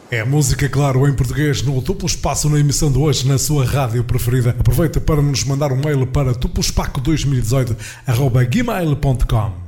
É música, claro, em português, no Duplo Espaço, na emissão de hoje, na sua rádio preferida. Aproveita para nos mandar um mail para duplospaco2018@gmail.com.